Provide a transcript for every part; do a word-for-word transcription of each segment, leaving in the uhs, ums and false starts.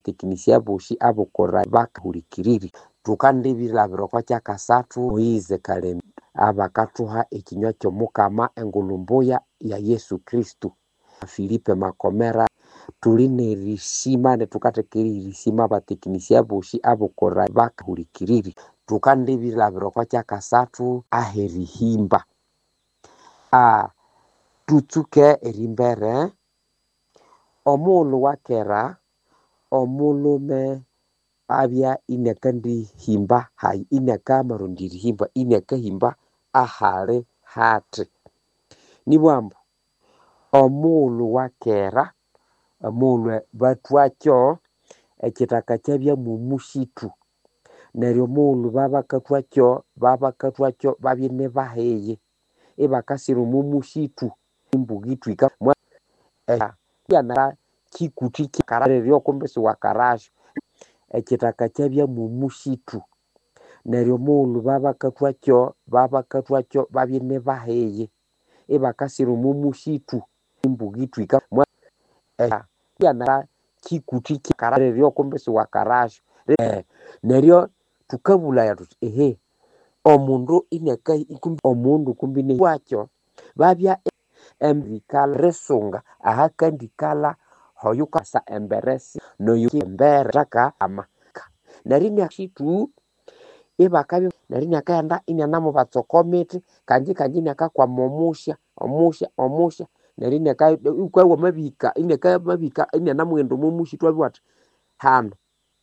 tekinisia boshi abokora bakahurikiriri tukandibira biroko kya kasatu Moize Kalemi abakatuha ekinywa ky'omukama engulumbuya ya Yesu Kristu. Filipe Makomera tuline rishima ne tukatekeri rishima batekinisia boshi abokora bakahurikiriri tukandibira biroko kya kasatu aherihimba a tutsuke erimbere omulu wakera omulume abya inakandi himba hai inaka marundiri himba inaka himba ahale hati nibwambu omulu wakera omulu batwakyo ekitaka kyabya mumushitu neryo omulu babakatwakyo babakatwakyo babyene baheye ebakasiru mumushitu imbugitwika yana kikuti kikararyo kumbesi wakarasho ekitaka kyabya mumushitu neryo omulu babakatwakyo babakatwakyo babyene baheye ebakasiru mumushitu imbugitwika yana kikuti kikararyo kumbesi wakarasho neryo tukabula yatu ehe omundu ineka omundu kumbine wakyo babya emrikala resunga ahakandikala hoyukasa emberesi no yukimbere taka ama narinya kitu ebakabe narinya kaenda inyanamo batsokomete kanji kanji nyaka kwa momusha omusha omusha narinya ka kwa mabika ineka mabika inyanamo endo momushi twabwat hano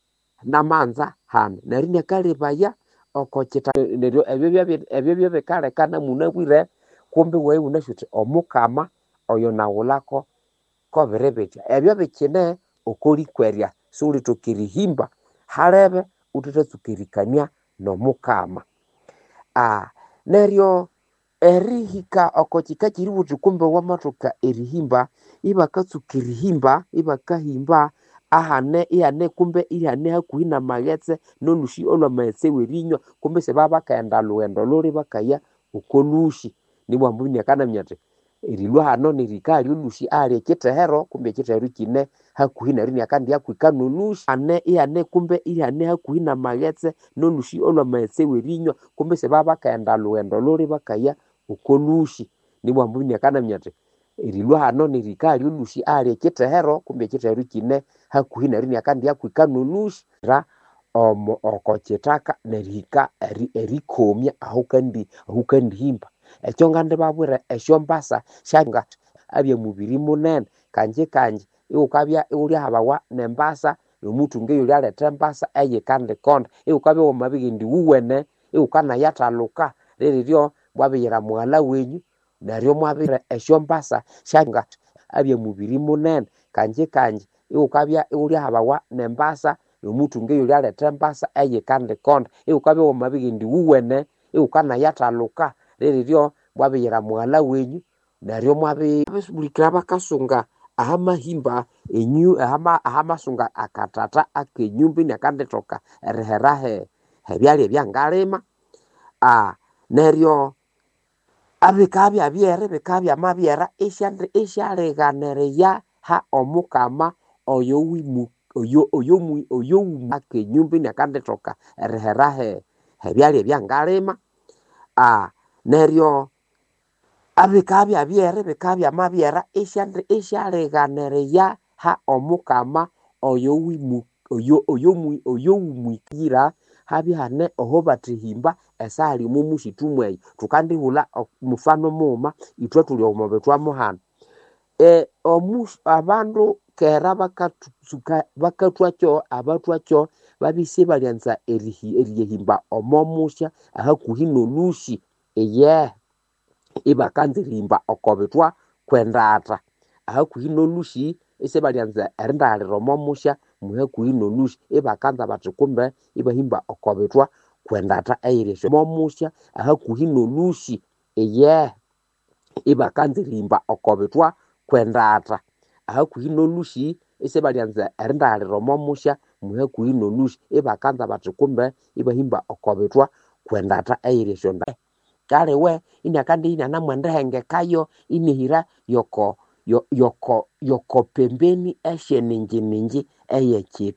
namanza hano narinya kale baya okochita neryo ebyo bya ebyo bya bekale kana munabwire kumbe wewe unashuti omukama oyo nawulako ko birebetya ebyo bikine okoli kwerya suri tokirihimba harebe ututatsukirikania no mukama a neryo erihika okochika kiri buti kumbe wamatoka erihimba ibakatsukirihimba ibakahimba ahane iyane kumbe iyane hakuhina magetse nolushi olwamaetse werinywa kumbe se baba kaenda luendo lori bakaya ukolushi nibwambunya kana myate erilwa hano nirikali ulushi ali kitehero kumbe kitehero kine hakuhina rini akandi yakwika nolushi ane iyane kumbe iyane hakuhina magetse nolushi olwamaetse werinywa kumbe se baba kaenda luendo lori bakaya ukolushi nibwambunya kana myate erilwa hano nirikali ulushi ali kitehero kumbe kitehero kine hakuhina rini akandi yakwika nolushi ra omo okochitaka nerika eri erikomya ahukandi ahukandi himba ekyo ngande babwira esyo mbasa shanga abye mubiri munene kanje kanje iukabya uli habawa nembasa nomuntu ngeyuli alete mbasa eye kande konda iukabya wamabigindi uwene iukana yataluka leliryo bwabiyira mwala wenyu neryo mwabira esyo mbasa shanga abye mubiri munene kanje kanje iukabya uli habawa nembasa nomuntu ngeyuli alete mbasa eye kande konda iukabya wamabigindi uwene iukana yataluka leliryo bwabiyira mwala wenyu neryo mwabi bisubulikira bakasunga ahamahimba enyu ahama ahamasunga akatata akenyumbi nakandetoka eriherahe hebyali byangalema a neryo abikabya byere bikabya mabyera esyandre esyaleganere ya ha omukama oyo wimu oyo oyo mu oyo akenyumbi nakandetoka eriherahe hebyali byangalema a neryo abikabya byere bikabya mabyera esyandre esyaleganere ya ha omukama oyo wimu oyo oyo mu oyo umwikira habihane oho batihimba esali mu mushitumwe tukandihula mufano muma itwe tuli omobetwa muhana e omus abandu kera bakatsuka bakatwakyo abatwakyo babise balyanza erihi erihimba omomusha ahakuhino lushi eye ibakanzirimba okobetwa kwendata ahakuhino lushi ese balyanza erindalira omomusha muhakuhino lushi ibakanza batikumbe ibahimba okobetwa kwendata eiresho omomusha ahakuhino lushi eye ibakanzirimba okobetwa kwendata ahakuhino lushi ese balyanza erindalira omomusha muhakuhino lushi ibakanza batikumbe ibahimba okobetwa kwendata eiresho kale we inakandi ina namwende hengekayo inihira yoko yoko yoko pembeni eshe ninji ninji eye